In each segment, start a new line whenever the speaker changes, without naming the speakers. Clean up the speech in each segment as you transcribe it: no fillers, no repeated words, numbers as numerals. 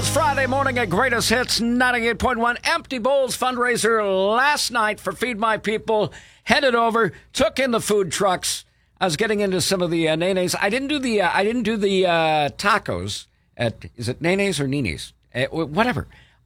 It's Friday morning at Greatest Hits 98.1. Empty Bowls fundraiser last night for Feed My People. Headed over, took in the food trucks. I was getting into some of the Nene's. I didn't do the tacos at, is it Nene's or Nini's? Whatever.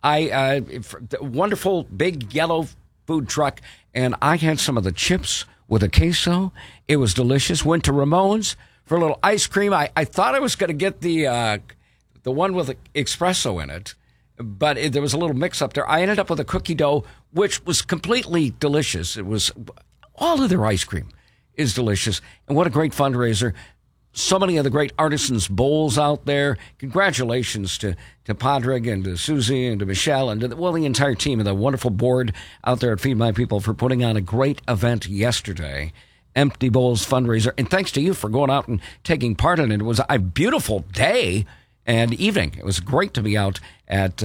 Wonderful big yellow food truck, and I had some of the chips with a queso. It was delicious. Went to Ramon's for a little ice cream. I thought I was going to get the one with espresso in it, but there was a little mix up there. I ended up with a cookie dough, which was completely delicious. It was, all of their ice cream is delicious. And what a great fundraiser. So many of the great artisans' bowls out there. Congratulations to Padraig and to Susie and to Michelle and to the entire team and the wonderful board out there at Feed My People for putting on a great event yesterday. Empty Bowls fundraiser. And thanks to you for going out and taking part in it. It was a beautiful day and evening. It was great to be out at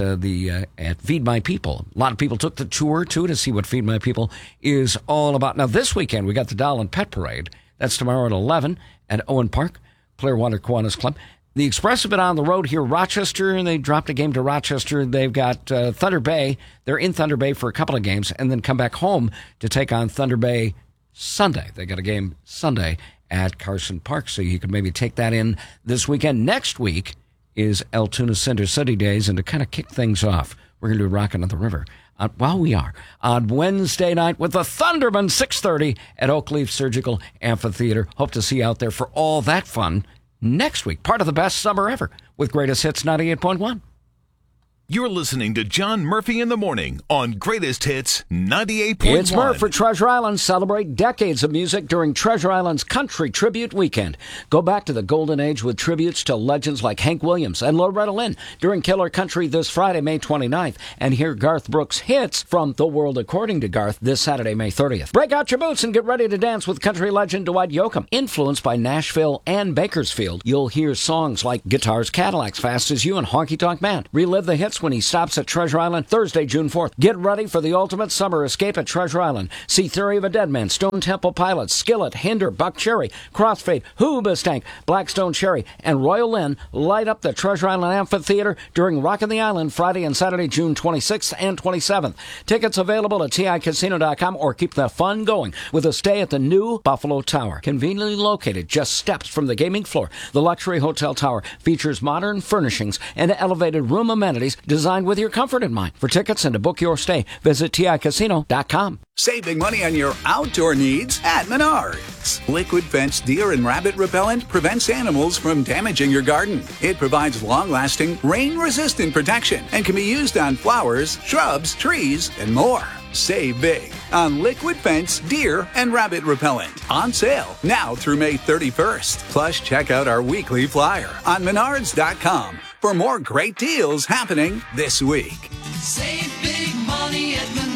at Feed My People. A lot of people took the tour too to see what Feed My People is all about. Now this weekend we got the Doll and Pet Parade. That's tomorrow at 11 at Owen Park, Clearwater Kiwanis Club. The Express have been on the road here, Rochester, and they dropped a game to Rochester. They've got Thunder Bay. They're in Thunder Bay for a couple of games and then come back home to take on Thunder Bay Sunday. They got a game Sunday at Carson Park, so you could maybe take that in this weekend. Next week is Altoona Center City Days, and to kind of kick things off, we're going to do Rockin' on the River. We are on Wednesday night with the Thunderman, 6:30 at Oakleaf Surgical Amphitheater. Hope to see you out there for all that fun next week. Part of the best summer ever with Greatest Hits 98.1.
You're listening to John Murphy in the Morning on Greatest Hits 98.1.
It's Murph for Treasure Island. Celebrate decades of music during Treasure Island's Country Tribute Weekend. Go back to the golden age with tributes to legends like Hank Williams and Loretta Lynn during Killer Country this Friday, May 29th. And hear Garth Brooks' hits from The World According to Garth this Saturday, May 30th. Break out your boots and get ready to dance with country legend Dwight Yoakam. Influenced by Nashville and Bakersfield, you'll hear songs like Guitars, Cadillacs, Fast As You, and Honky Tonk Man. Relive the hits when he stops at Treasure Island Thursday, June 4th. Get ready for the ultimate summer escape at Treasure Island. See Theory of a Dead Man, Stone Temple Pilots, Skillet, Hinder, Buck Cherry, Crossfade, Hoobastank, Blackstone Cherry, and Royal Lynn light up the Treasure Island Amphitheater during Rockin' the Island Friday and Saturday, June 26th and 27th. Tickets available at TICasino.com or keep the fun going with a stay at the new Buffalo Tower. Conveniently located just steps from the gaming floor, the luxury hotel tower features modern furnishings and elevated room amenities designed with your comfort in mind. For tickets and to book your stay, visit TICasino.com.
Saving money on your outdoor needs at Menards. Liquid Fence Deer and Rabbit Repellent prevents animals from damaging your garden. It provides long-lasting, rain-resistant protection and can be used on flowers, shrubs, trees, and more. Save big on Liquid Fence Deer and Rabbit Repellent. On sale now through May 31st. Plus, check out our weekly flyer on Menards.com for more great deals happening this week.
Save big money at Menards.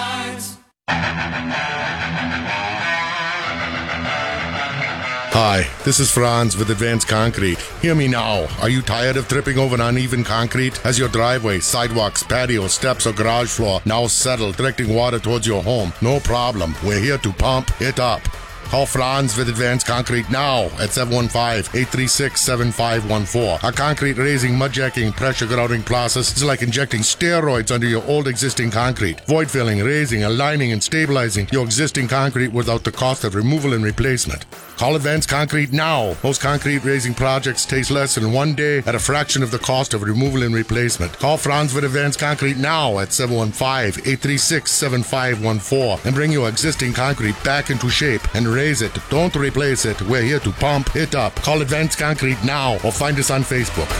Hi, this is Franz with Advanced Concrete. Hear me now. Are you tired of tripping over uneven concrete? Has your driveway, sidewalks, patio, steps, or garage floor now settled, directing water towards your home? No problem. We're here to pump it up. Call Franz with Advanced Concrete now at 715-836-7514. Our concrete raising, mud jacking, pressure grouting process is like injecting steroids under your old existing concrete. Void filling, raising, aligning, and stabilizing your existing concrete without the cost of removal and replacement. Call Advanced Concrete now. Most concrete raising projects take less than 1 day at a fraction of the cost of removal and replacement. Call Franz with Advanced Concrete now at 715-836-7514 and bring your existing concrete back into shape and raise it. Don't replace it. We're here to pump it up. Call Advanced Concrete now or find us on Facebook.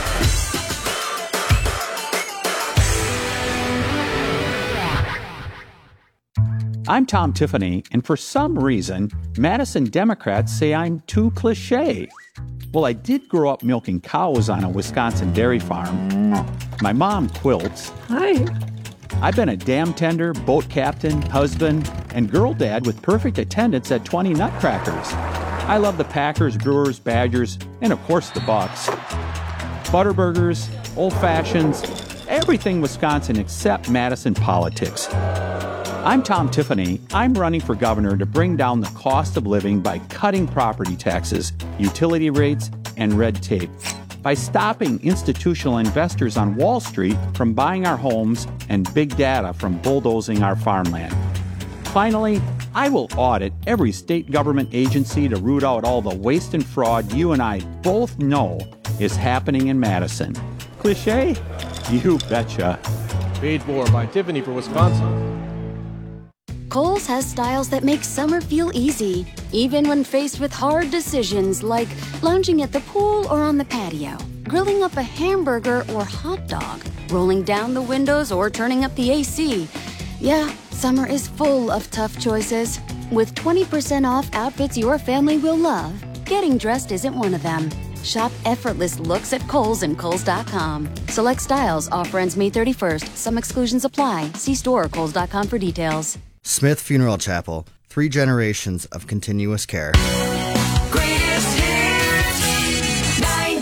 I'm Tom Tiffany, and for some reason, Madison Democrats say I'm too cliché. Well, I did grow up milking cows on a Wisconsin dairy farm. My mom quilts.
Hi.
I've been a dam tender, boat captain, husband, and girl dad with perfect attendance at 20 Nutcrackers. I love the Packers, Brewers, Badgers, and of course the Bucks. Butterburgers, old fashions, everything Wisconsin except Madison politics. I'm Tom Tiffany. I'm running for governor to bring down the cost of living by cutting property taxes, utility rates, and red tape. by stopping institutional investors on Wall Street from buying our homes and big data from bulldozing our farmland. Finally, I will audit every state government agency to root out all the waste and fraud you and I both know is happening in Madison. Cliché? You betcha.
Paid for by Tiffany for Wisconsin.
Kohl's has styles that make summer feel easy, even when faced with hard decisions like lounging at the pool or on the patio, grilling up a hamburger or hot dog, rolling down the windows or turning up the AC. Yeah, summer is full of tough choices. With 20% off outfits your family will love, getting dressed isn't one of them. Shop effortless looks at Kohl's and Kohl's.com. Select styles offer ends May 31st. Some exclusions apply. See store or Kohl's.com for details.
Smith Funeral Chapel, 3 generations of continuous care.
Greatest hits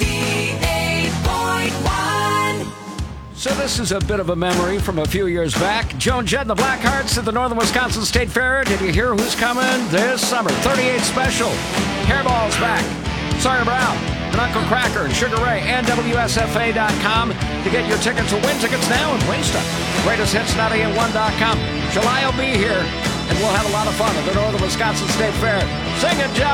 98.1.
So this is a bit of a memory from a few years back. Joan Jett and the Blackhearts at the Northern Wisconsin State Fair. Did you hear who's coming this summer? 38 Special. Hairball's back. Sawyer Brown and Uncle Cracker and Sugar Ray and WSFA.com to get your tickets or win tickets now and play stuff. Greatest Hits 98.1.com. July will be here, and we'll have a lot of fun at the Northern Wisconsin State Fair. Sing it, Joe!